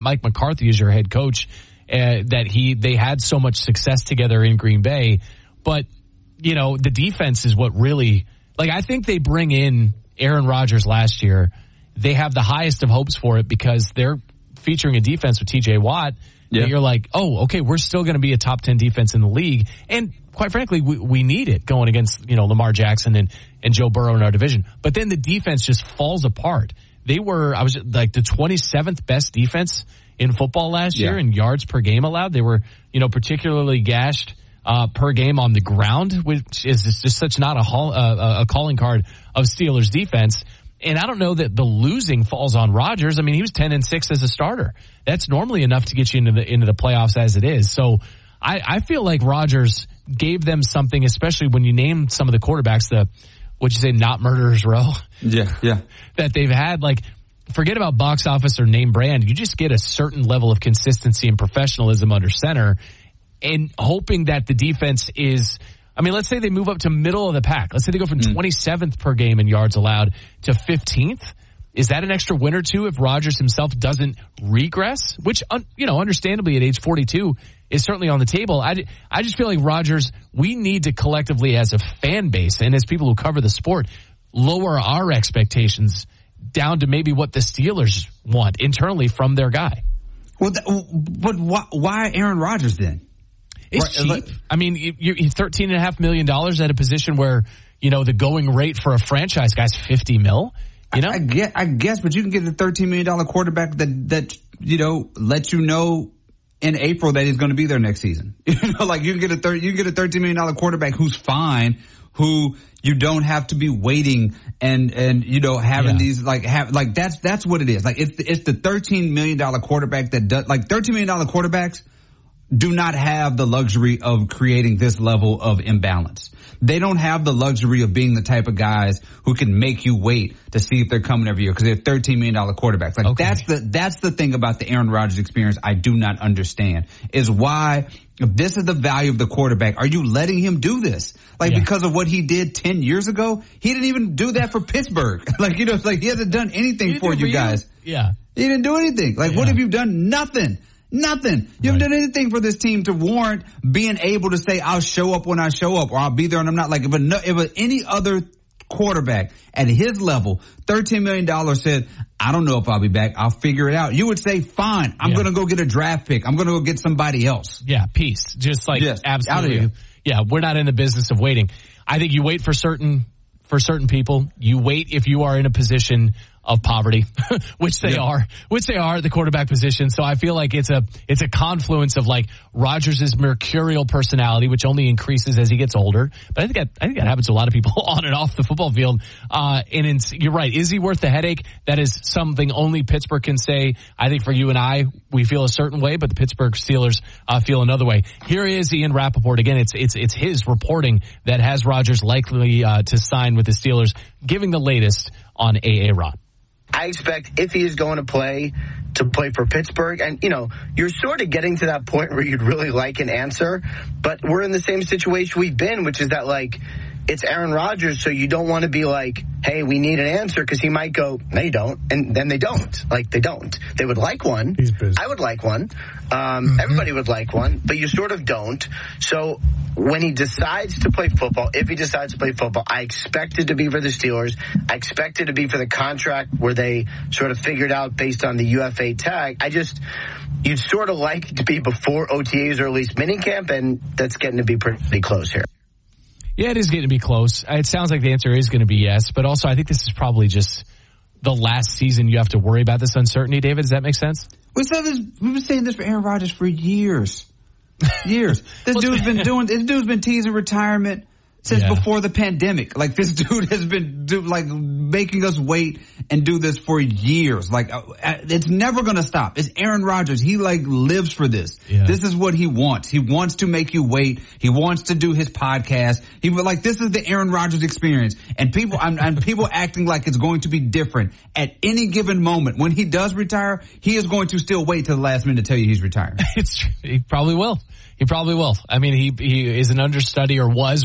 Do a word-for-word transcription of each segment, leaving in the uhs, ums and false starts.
Mike McCarthy is your head coach, uh, that he they had so much success together in Green Bay. But, you know, the defense is what really, like, I think they bring in Aaron Rodgers last year. They have the highest of hopes for it because they're featuring a defense with T J Watt. Yeah. You're like, oh, okay, we're still going to be a top ten defense in the league. And quite frankly, we, we need it going against, you know, Lamar Jackson and, and Joe Burrow in our division. But then the defense just falls apart. They were, I was like the twenty-seventh best defense in football last yeah. year in yards per game allowed. They were, you know, particularly gashed uh, per game on the ground, which is just such not a, hall, uh, a calling card of Steelers defense. And I don't know that the losing falls on Rodgers. I mean, he was ten and six as a starter. That's normally enough to get you into the into the playoffs as it is. So I, I feel like Rodgers gave them something, especially when you name some of the quarterbacks, the, what'd you say, not murderers row? Yeah, yeah. That they've had, like, forget about box office or name brand. You just get a certain level of consistency and professionalism under center, and hoping that the defense is, I mean, let's say they move up to middle of the pack. Let's say they go from mm. twenty-seventh per game in yards allowed to fifteenth. Is that an extra win or two if Rodgers himself doesn't regress? Which, you know, understandably at age forty-two is certainly on the table. I, I just feel like Rodgers, we need to collectively as a fan base and as people who cover the sport, lower our expectations down to maybe what the Steelers want internally from their guy. Well, th- but why, why Aaron Rodgers then? It's right, cheap. I mean, you're thirteen and a half million dollars at a position where, you know, the going rate for a franchise guy's fifty mil. You know, I, I get, I guess, but you can get a thirteen million dollars quarterback that, that, you know, lets you know in April that he's going to be there next season. You know, like you can get a thir- you can get a thirteen million dollars quarterback who's fine, who you don't have to be waiting and, and, you know, having yeah. these like, have, like that's, that's what it is. Like it's, the, it's the thirteen million dollars quarterback that does, like thirteen million dollars quarterbacks do not have the luxury of creating this level of imbalance. They don't have the luxury of being the type of guys who can make you wait to see if they're coming every year because they're thirteen million dollars quarterbacks. Like okay. that's the, that's the thing about the Aaron Rodgers experience I do not understand is why, if this is the value of the quarterback, are you letting him do this? Like yeah. because of what he did ten years ago? He didn't even do that for Pittsburgh. Like, you know, it's like he hasn't done anything for you guys. Yeah. He didn't do anything. Like, yeah. what have you done? Nothing. Nothing. You haven't right. done anything for this team to warrant being able to say, I'll show up when I show up, or I'll be there and I'm not. Like, if, a, if a, any other quarterback at his level, thirteen million dollars said, I don't know if I'll be back, I'll figure it out, you would say, fine, I'm yeah. going to go get a draft pick. I'm going to go get somebody else. Yeah, peace. Just like, yes, absolutely. Yeah, we're not in the business of waiting. I think you wait for certain, for certain people. You wait if you are in a position of poverty, which they yeah. are, which they are at the quarterback position. So I feel like it's a, it's a confluence of like Rodgers' mercurial personality, which only increases as he gets older. But I think that, I think that happens to a lot of people on and off the football field. Uh, and in, you're right. Is he worth the headache? That is something only Pittsburgh can say. I think for you and I, we feel a certain way, but the Pittsburgh Steelers, uh, feel another way. Here is Ian Rappaport. Again, it's, it's, it's his reporting that has Rodgers likely, uh, to sign with the Steelers, giving the latest on A A. Ron. I expect if he is going to play, to play for Pittsburgh. And, you know, you're sort of getting to that point where you'd really like an answer. But we're in the same situation we've been, which is that, like, it's Aaron Rodgers, so you don't want to be like, hey, we need an answer, because he might go, no, you don't. And then they don't. Like, they don't. They would like one. He's busy. I would like one. Um, mm-hmm. Everybody would like one, but you sort of don't. So when he decides to play football, if he decides to play football, I expect it to be for the Steelers. I expect it to be for the contract where they sort of figured out based on the U F A tag. I just, you'd sort of like it to be before O T As or at least minicamp, and that's getting to be pretty close here. Yeah, it is getting to be close. It sounds like the answer is going to be yes, but also I think this is probably just the last season you have to worry about this uncertainty, David. Does that make sense? We said this, we've been saying this for Aaron Rodgers for years. Years. This dude's been doing, this dude's been teasing retirement since yeah. before the pandemic. Like, this dude has been do, like making us wait and do this for years. Like, uh, it's never going to stop. It's Aaron Rodgers. He like lives for this. Yeah. This is what he wants. He wants to make you wait. He wants to do his podcast. He like, this is the Aaron Rodgers experience. And people, and, and people acting like it's going to be different at any given moment. When he does retire, he is going to still wait till the last minute to tell you he's retiring. It's true. He probably will. He probably will. I mean, he, he is an understudy, or was rather, in a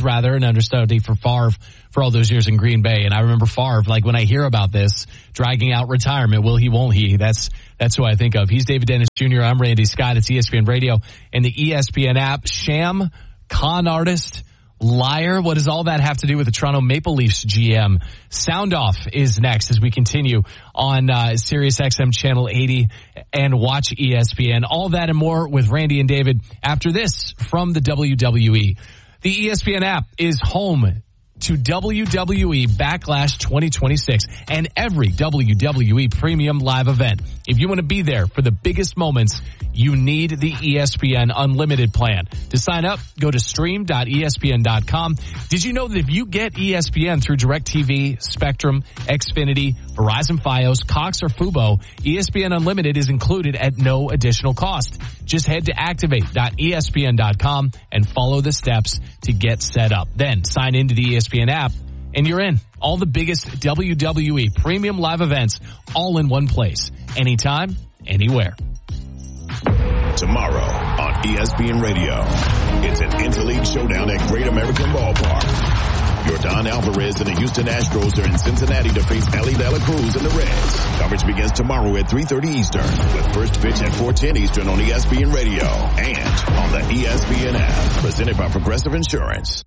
understudy for Favre for all those years in Green Bay. And I remember Favre, like when I hear about this, dragging out retirement, will he, won't he? That's, that's who I think of. He's David Dennis Junior I'm Randy Scott. It's E S P N Radio and the E S P N app. Sham, con artist, liar. What does all that have to do with the Toronto Maple Leafs G M? Sound Off is next as we continue on uh, Sirius X M Channel eighty and watch E S P N. All that and more with Randy and David after this from the W W E. The E S P N app is home to W W E Backlash twenty twenty-six and every W W E premium live event. If you want to be there for the biggest moments, you need the E S P N Unlimited plan. To sign up, go to stream dot E S P N dot com. Did you know that if you get E S P N through DirecTV, Spectrum, Xfinity, Verizon Fios, Cox, or Fubo, E S P N Unlimited is included at no additional cost. Just head to activate dot E S P N dot com and follow the steps to get set up. Then sign into the E S P N app and you're in. All the biggest W W E premium live events all in one place. Anytime, anywhere. Tomorrow on E S P N Radio, it's an Interleague showdown at Great American Ballpark. Yordan Alvarez and the Houston Astros are in Cincinnati to face Ellie De La Cruz and the Reds. Coverage begins tomorrow at three thirty Eastern with first pitch at four ten Eastern on E S P N Radio and on the E S P N app. Presented by Progressive Insurance.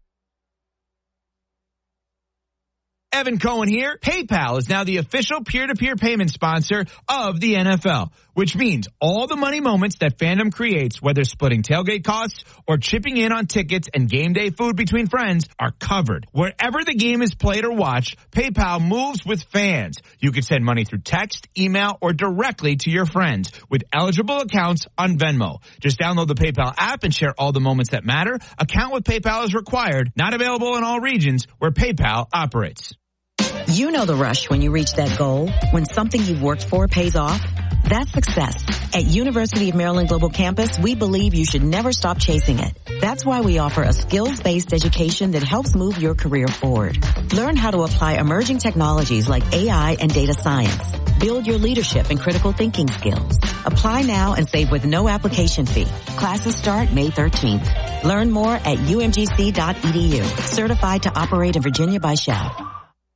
Evan Cohen here. PayPal is now the official peer-to-peer payment sponsor of the N F L, which means all the money moments that fandom creates, whether splitting tailgate costs or chipping in on tickets and game day food between friends, are covered. Wherever the game is played or watched, PayPal moves with fans. You can send money through text, email, or directly to your friends with eligible accounts on Venmo. Just download the PayPal app and share all the moments that matter. Account with PayPal is required. Not available in all regions where PayPal operates. You know the rush when you reach that goal, when something you've worked for pays off. That's success. At University of Maryland Global Campus, we believe you should never stop chasing it. That's why we offer a skills-based education that helps move your career forward. Learn how to apply emerging technologies like A I and data science. Build your leadership and critical thinking skills. Apply now and save with no application fee. Classes start May thirteenth. Learn more at U M G C dot E D U. Certified to operate in Virginia by Shell.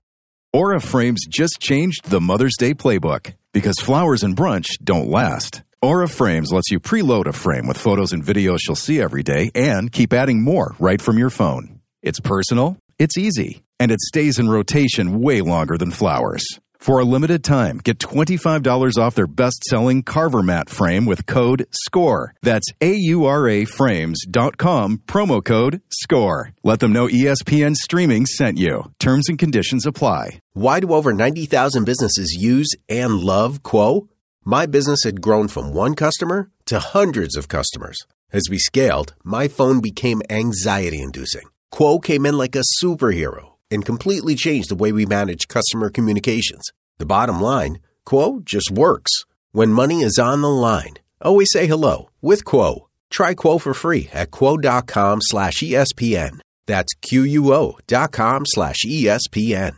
Aura Frames just changed the Mother's Day playbook because flowers and brunch don't last. Aura Frames lets you preload a frame with photos and videos she'll see every day and keep adding more right from your phone. It's personal, it's easy, and it stays in rotation way longer than flowers. For a limited time, get twenty-five dollars off their best-selling Carver Mat frame with code SCORE. That's A U R A frames dot com, promo code SCORE. Let them know E S P N Streaming sent you. Terms and conditions apply. Why do over ninety thousand businesses use and love Quo? My business had grown from one customer to hundreds of customers. As we scaled, my phone became anxiety-inducing. Quo came in like a superhero and completely changed the way we manage customer communications. The bottom line, Quo just works. When money is on the line, always say hello with Quo. Try Quo for free at quo.com slash ESPN. That's Q-U-O dot com slash ESPN.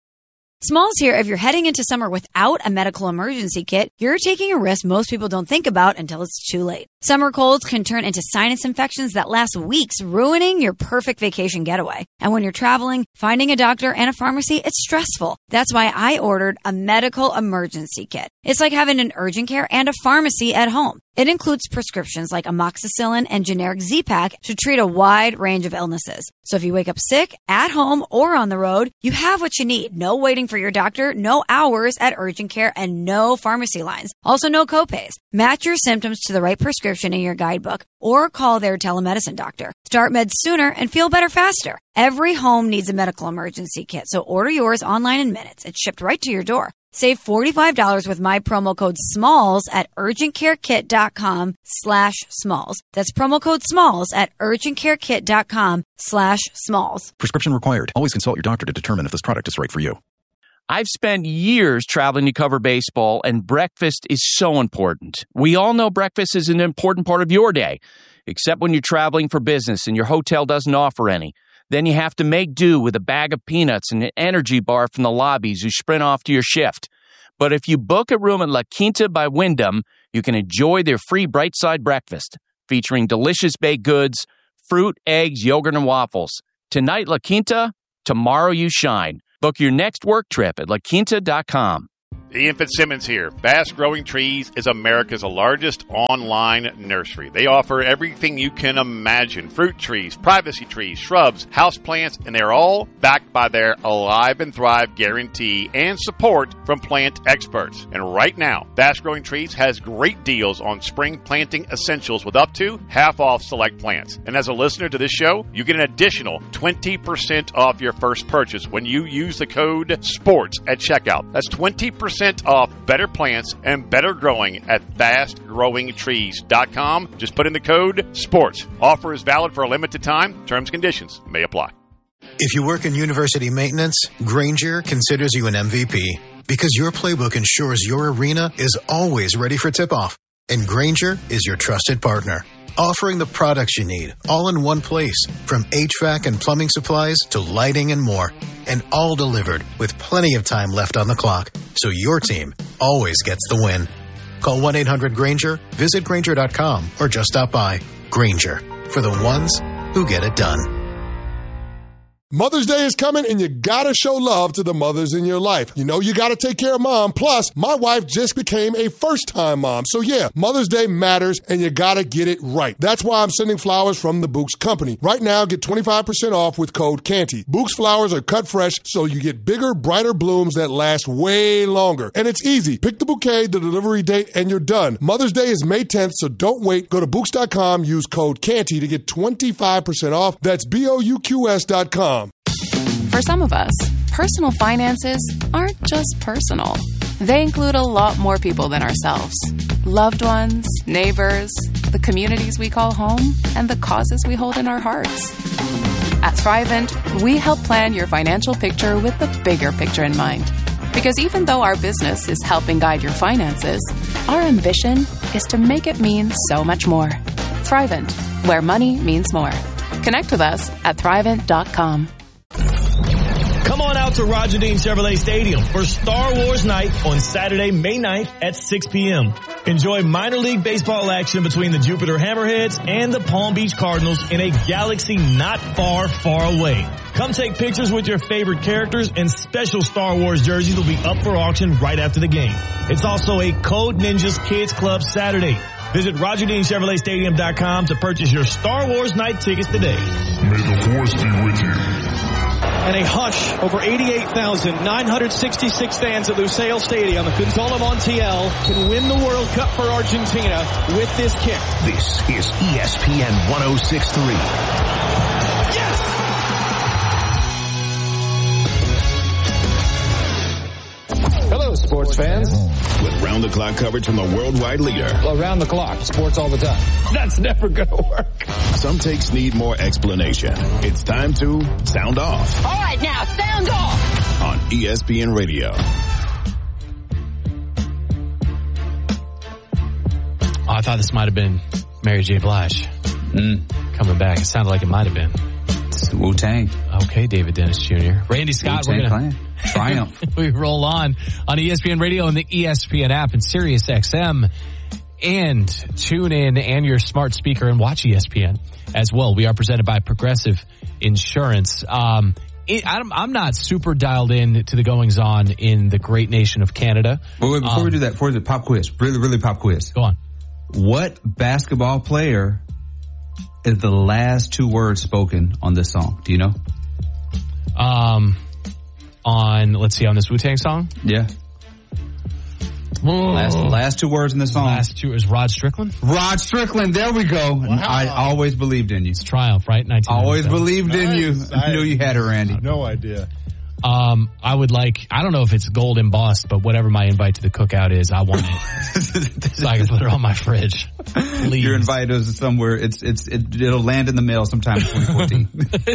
Smalls here. If you're heading into summer without a medical emergency kit, you're taking a risk most people don't think about until it's too late. Summer colds can turn into sinus infections that last weeks, ruining your perfect vacation getaway. And when you're traveling, finding a doctor and a pharmacy, it's stressful. That's why I ordered a medical emergency kit. It's like having an urgent care and a pharmacy at home. It includes prescriptions like amoxicillin and generic Z-Pak to treat a wide range of illnesses. So if you wake up sick, at home, or on the road, you have what you need. No waiting for your doctor, no hours at urgent care, and no pharmacy lines. Also, no copays. Match your symptoms to the right prescription in your guidebook or call their telemedicine doctor. Start meds sooner and feel better faster. Every home needs a medical emergency kit, so order yours online in minutes. It's shipped right to your door. Save forty-five dollars with my promo code SMALLS at urgentcarekit.com slash SMALLS. That's promo code SMALLS at urgentcarekit.com slash SMALLS. Prescription required. Always consult your doctor to determine if this product is right for you. I've spent years traveling to cover baseball, and breakfast is so important. We all know breakfast is an important part of your day, except when you're traveling for business and your hotel doesn't offer any. Then you have to make do with a bag of peanuts and an energy bar from the lobbies you sprint off to your shift. But if you book a room at La Quinta by Wyndham, you can enjoy their free Bright Side breakfast, featuring delicious baked goods, fruit, eggs, yogurt, and waffles. Tonight, La Quinta. Tomorrow, you shine. Book your next work trip at la quinta dot com. Ian Fitzsimmons here. Bass Growing Trees is America's largest online nursery. They offer everything you can imagine. Fruit trees, privacy trees, shrubs, houseplants, and they're all backed by their Alive and Thrive guarantee and support from plant experts. And right now, Bass Growing Trees has great deals on spring planting essentials with up to half off select plants. And as a listener to this show, you get an additional twenty percent off your first purchase when you use the code SPORTS at checkout. That's twenty percent off better plants and better growing at fast growing trees dot com. Just put in the code SPORTS. Offer is valid for a limited time. Terms and conditions may apply. If you work in university maintenance, Grainger considers you an M V P because your playbook ensures your arena is always ready for tip-off. And Grainger is your trusted partner, offering the products you need all in one place, from H V A C and plumbing supplies to lighting and more, and all delivered with plenty of time left on the clock, so your team always gets the win. Call one eight hundred Grainger, visit Grainger dot com, or just stop by. Grainger, for the ones who get it done. Mother's Day is coming, and you gotta show love to the mothers in your life. You know you gotta take care of mom. Plus, my wife just became a first-time mom. So yeah, Mother's Day matters, and you gotta get it right. That's why I'm sending flowers from the Books Company. Right now, get twenty-five percent off with code Canty. Books flowers are cut fresh, so you get bigger, brighter blooms that last way longer. And it's easy. Pick the bouquet, the delivery date, and you're done. Mother's Day is May tenth, so don't wait. Go to Books dot com, use code Canty to get twenty-five percent off. That's B O U Q S dot com. For some of us, personal finances aren't just personal. They include a lot more people than ourselves. Loved ones, neighbors, the communities we call home, and the causes we hold in our hearts. At Thrivent, we help plan your financial picture with the bigger picture in mind. Because even though our business is helping guide your finances, our ambition is to make it mean so much more. Thrivent, where money means more. Connect with us at thrivent dot com. Come on out to Roger Dean Chevrolet Stadium for Star Wars Night on Saturday, May ninth at six p.m. Enjoy minor league baseball action between the Jupiter Hammerheads and the Palm Beach Cardinals in a galaxy not far, far away. Come take pictures with your favorite characters, and special Star Wars jerseys will be up for auction right after the game. It's also a Code Ninjas Kids Club Saturday. Visit Roger Dean Chevrolet Stadium dot com to purchase your Star Wars Night tickets today. May the Force be with you. And a hush over eighty-eight thousand nine hundred sixty-six fans at Lusail Stadium. Gonzalo Montiel can win the World Cup for Argentina with this kick. This is E S P N one oh six point three. Yes! Hello, sports fans. With round-the-clock coverage from the worldwide leader. Around the clock, sports all the time. That's never going to work. Some takes need more explanation. It's time to sound off. All right, now, sound off. On E S P N Radio. Oh, I thought this might have been Mary J. Blige mm. coming back. It sounded like it might have been. It's Wu-Tang. Okay, David Dennis Junior Randy Scott, Wu-Tang we're going to triumph. We roll on on E S P N Radio and the E S P N app and Sirius X M. And tune in and your smart speaker and watch E S P N as well. We are presented by Progressive Insurance. Um, it, I'm, I'm not super dialed in to the goings on in the great nation of Canada. But wait, before um, we do that, before the pop quiz, really, really pop quiz. Go on. What basketball player is the last two words spoken on this song? Do you know? Um, on, let's see, on this Wu-Tang song? Yeah. Last, last two words in the song. Last two is Rod Strickland. Rod Strickland. There we go. Wow. I always believed in you. It's Triumph, right? Always believed nice. in you. I knew you had it, Randy. No idea. Um, I would like, I don't know if it's gold embossed, but whatever my invite to the cookout is, I want it. So I can put it on my fridge. Please. Your invite is somewhere, it's, it's, it, it'll land in the mail sometime in twenty fourteen.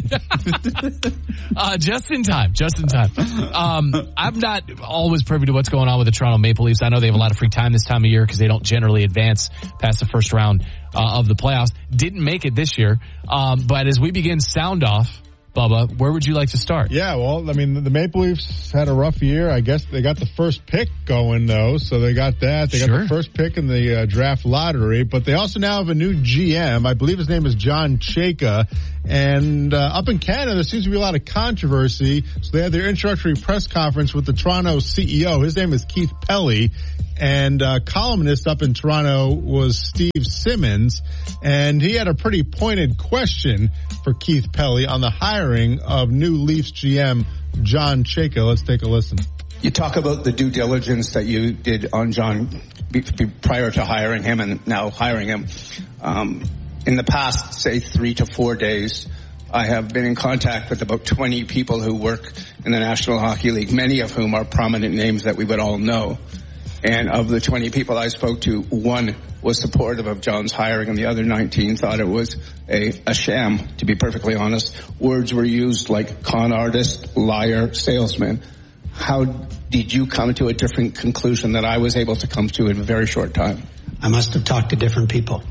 uh, just in time, just in time. Um, I'm not always privy to what's going on with the Toronto Maple Leafs. I know they have a lot of free time this time of year because they don't generally advance past the first round uh, of the playoffs. Didn't make it this year. Um, but as we begin sound off, Bubba, where would you like to start? Yeah, well, I mean, the Maple Leafs had a rough year. I guess they got the first pick going, though, so they got that. They Sure. got the first pick in the uh, draft lottery, but they also now have a new G M. I believe his name is John Chayka, and uh, up in Canada, there seems to be a lot of controversy, so they had their introductory press conference with the Toronto C E O. His name is Keith Pelly, and uh, columnist up in Toronto was Steve Simmons, and he had a pretty pointed question for Keith Pelly on the hiring of new Leafs G M John Chayka. Let's take a listen. You talk about the due diligence that you did on John be, be prior to hiring him and now hiring him. Um, in the past, say, three to four days, I have been in contact with about twenty people who work in the National Hockey League, many of whom are prominent names that we would all know. And of the twenty people I spoke to, one was supportive of John's hiring, and the other nineteen thought it was a, a sham, to be perfectly honest. Words were used like con artist, liar, salesman. How did you come to a different conclusion that I was able to come to in a very short time? I must have talked to different people.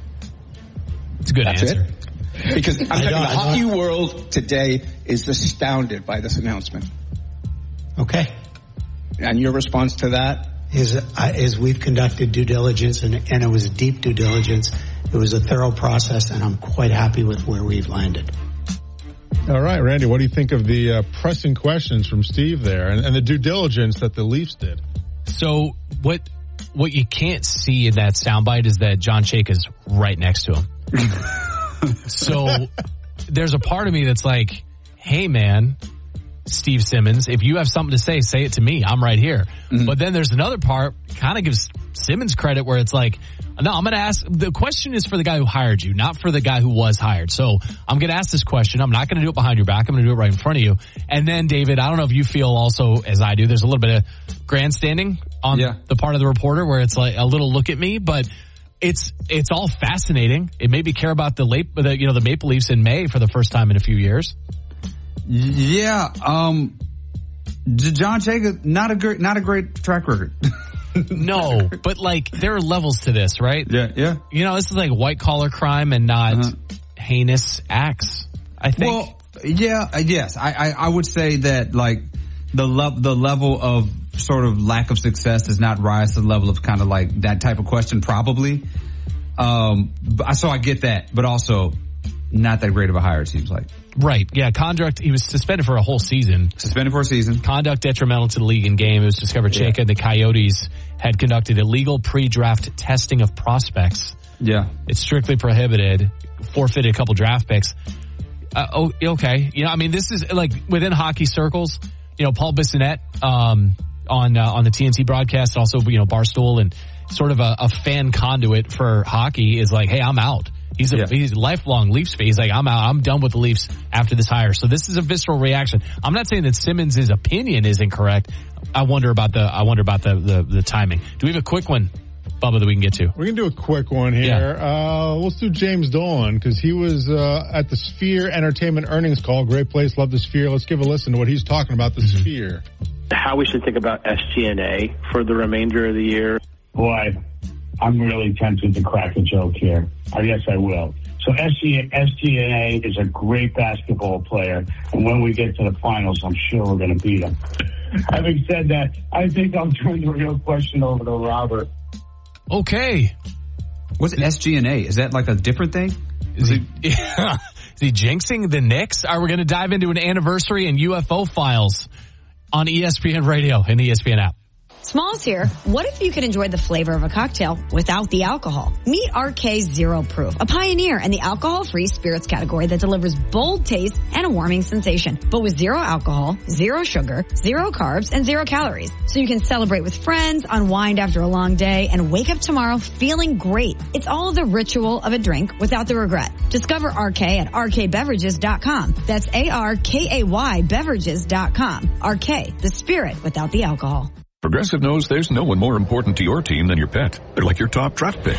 It's a good That's answer. It? Because I'm telling you, the I hockey don't. world today is astounded by this announcement. Okay. And your response to that? Is, uh, is we've conducted due diligence, and, and it was deep due diligence. It was a thorough process, and I'm quite happy with where we've landed. All right, Randy, what do you think of the uh, pressing questions from Steve there and, and the due diligence that the Leafs did? So what what you can't see in that soundbite is that John Chayka is right next to him. So there's a part of me that's like, hey, man, Steve Simmons, if you have something to say, say it to me. I'm right here. Mm-hmm. But then there's another part, kind of gives Simmons credit, where it's like, no, I'm going to ask, the question is for the guy who hired you, not for the guy who was hired. So I'm going to ask this question. I'm not going to do it behind your back. I'm going to do it right in front of you. And then, David, I don't know if you feel also, as I do, there's a little bit of grandstanding on yeah. the part of the reporter where it's like a little look at me, but it's it's all fascinating. It made me care about the late, the, you know, the Maple Leafs in May for the first time in a few years. Yeah, um, John Chayka, not a great, not a great track record. No, but like there are levels to this, right? Yeah, yeah. You know, this is like white collar crime and not uh-huh. heinous acts, I think. Well, yeah, yes. I, I, I would say that like the le- the level of sort of lack of success does not rise to the level of kind of like that type of question, probably. Um, but, so I get that, but also not that great of a hire, it seems like. Right. Yeah. Conduct. He was suspended for a whole season. Suspended for a season. Conduct detrimental to the league and game. It was discovered Chayka yeah. and the Coyotes had conducted illegal pre-draft testing of prospects. Yeah. It's strictly prohibited. Forfeited a couple draft picks. Uh, oh, okay. You know, I mean, this is like within hockey circles. You know, Paul Bissonnette um, on uh, on the T N T broadcast, also you know Barstool, and sort of a, a fan conduit for hockey is like, hey, I'm out. He's a, yeah. he's a lifelong Leafs fan. He's like, I'm out. I'm done with the Leafs after this hire. So this is a visceral reaction. I'm not saying that Simmons' opinion is incorrect. I wonder about the I wonder about the, the, the timing. Do we have a quick one, Bubba, that we can get to? We can do a quick one here. Yeah. Uh, let's do James Dolan because he was uh, at the Sphere Entertainment earnings call. Great place. Love the Sphere. Let's give a listen to what he's talking about the mm-hmm. Sphere. How we should think about S G and A for the remainder of the year. Boy, I'm really tempted to crack a joke here. I guess I will. So S G and A is a great basketball player, and when we get to the finals, I'm sure we're going to beat them. Having said that, I think I'll turn the real question over to Robert. Okay. What's S G and A? Is that like a different thing? Is he, yeah. Is he jinxing the Knicks? Are we going to dive into an anniversary and U F O files on E S P N Radio and the E S P N app? Smalls here. What if you could enjoy the flavor of a cocktail without the alcohol? Meet R K Zero Proof, a pioneer in the alcohol-free spirits category that delivers bold taste and a warming sensation, but with zero alcohol, zero sugar, zero carbs, and zero calories. So you can celebrate with friends, unwind after a long day, and wake up tomorrow feeling great. It's all the ritual of a drink without the regret. Discover R K at R K beverages dot com. That's A R K A Y beverages dot com. R K, the spirit without the alcohol. Progressive knows there's no one more important to your team than your pet. They're like your top draft pick.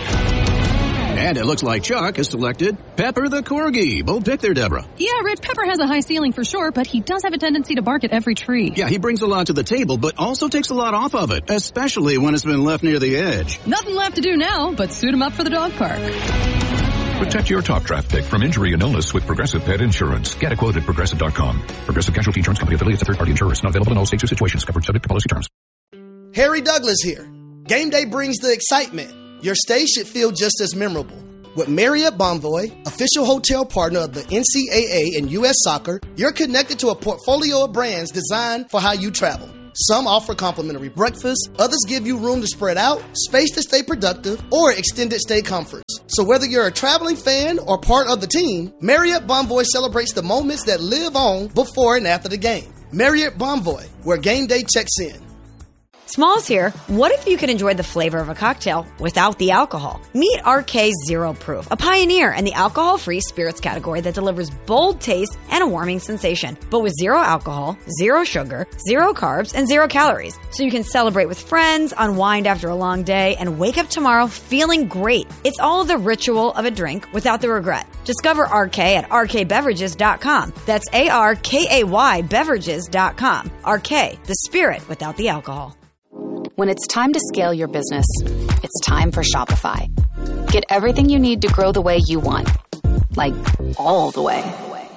And it looks like Chuck has selected Pepper the Corgi. Bold pick there, Deborah. Yeah, Rich, Pepper has a high ceiling for sure, but he does have a tendency to bark at every tree. Yeah, he brings a lot to the table, but also takes a lot off of it, especially when it's been left near the edge. Nothing left to do now but suit him up for the dog park. Protect your top draft pick from injury and illness with Progressive Pet Insurance. Get a quote at Progressive dot com. Progressive Casualty Insurance Company affiliates of third-party insurers. Not available in all states or situations. Covered subject to policy terms. Harry Douglas here. Game day brings the excitement. Your stay should feel just as memorable. With Marriott Bonvoy, official hotel partner of the N C double A and U S Soccer, you're connected to a portfolio of brands designed for how you travel. Some offer complimentary breakfast, others give you room to spread out, space to stay productive, or extended stay comforts. So whether you're a traveling fan or part of the team, Marriott Bonvoy celebrates the moments that live on before and after the game. Marriott Bonvoy, where game day checks in. Smalls here. What if you could enjoy the flavor of a cocktail without the alcohol? Meet R K Zero Proof, a pioneer in the alcohol-free spirits category that delivers bold taste and a warming sensation, but with zero alcohol, zero sugar, zero carbs, and zero calories. So you can celebrate with friends, unwind after a long day, and wake up tomorrow feeling great. It's all the ritual of a drink without the regret. Discover R K at R K beverages dot com. That's A R K A Y beverages dot com. R K, the spirit without the alcohol. When it's time to scale your business, it's time for Shopify. Get everything you need to grow the way you want. Like, all the way.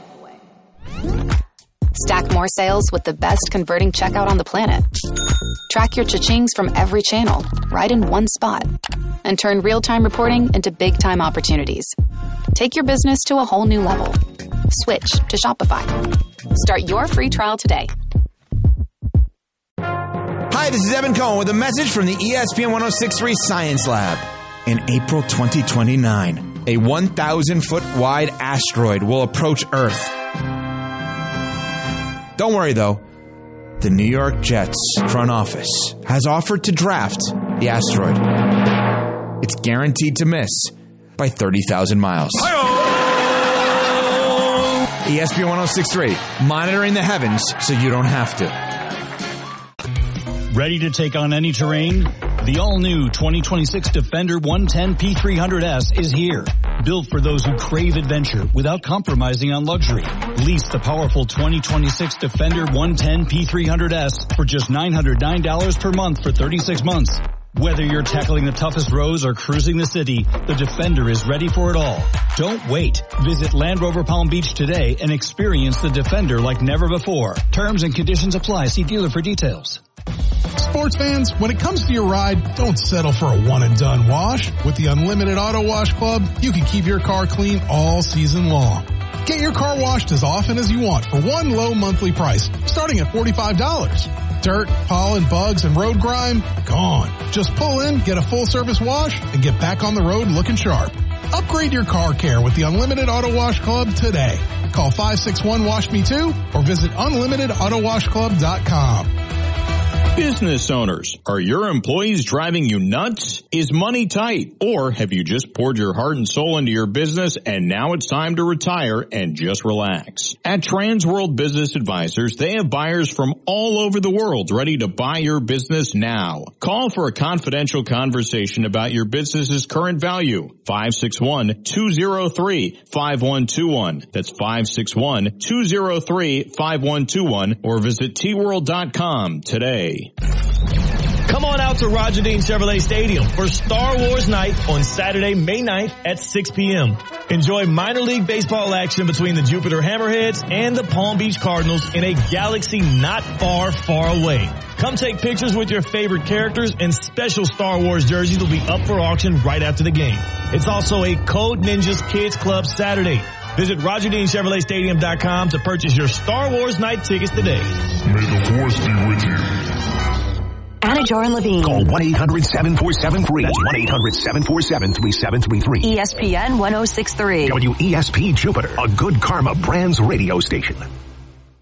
Stack more sales with the best converting checkout on the planet. Track your cha-chings from every channel, right in one spot. And turn real-time reporting into big-time opportunities. Take your business to a whole new level. Switch to Shopify. Start your free trial today. Hi, this is Evan Cohen with a message from the E S P N ten sixty-three Science Lab. In April twenty twenty-nine, a one thousand foot wide asteroid will approach Earth. Don't worry, though. The New York Jets front office has offered to draft the asteroid. It's guaranteed to miss by thirty thousand miles. Hi-oh! E S P N ten sixty-three, monitoring the heavens so you don't have to. Ready to take on any terrain? The all-new twenty twenty-six Defender one ten P three hundred S is here. Built for those who crave adventure without compromising on luxury. Lease the powerful twenty twenty-six Defender one ten P three hundred S for just nine hundred nine dollars per month for thirty-six months. Whether you're tackling the toughest roads or cruising the city, the Defender is ready for it all. Don't wait. Visit Land Rover Palm Beach today and experience the Defender like never before. Terms and conditions apply. See dealer for details. Sports fans, when it comes to your ride, don't settle for a one-and-done wash. With the Unlimited Auto Wash Club, you can keep your car clean all season long. Get your car washed as often as you want for one low monthly price, starting at forty-five dollars. Dirt, pollen, bugs, and road grime, gone. Just pull in, get a full-service wash, and get back on the road looking sharp. Upgrade your car care with the Unlimited Auto Wash Club today. Call five six one, wash me two or visit unlimited auto wash club dot com. Business owners, are your employees driving you nuts? Is money tight? Or have you just poured your heart and soul into your business and now it's time to retire and just relax? At Transworld Business Advisors, they have buyers from all over the world ready to buy your business now. Call for a confidential conversation about your business's current value. five six one, two zero three, five one two one. That's five six one, two zero three, five one two one or visit T world dot com today. Come on out to Roger Dean Chevrolet Stadium for Star Wars Night on Saturday, May ninth at six p.m. Enjoy minor league baseball action between the Jupiter Hammerheads and the Palm Beach Cardinals in a galaxy not far, far away. Come take pictures with your favorite characters, and special Star Wars jerseys will be up for auction right after the game. It's also a Code Ninjas Kids Club Saturday. Visit Roger Dean Chevrolet Stadium dot com to purchase your Star Wars Night tickets today. May the Force be with you. Anna Joran Levine. Call one eight hundred seven four seven three. That's one eight hundred seven four seven three seven three three. E S P N ten sixty-three. W E S P Jupiter, a Good Karma Brands radio station.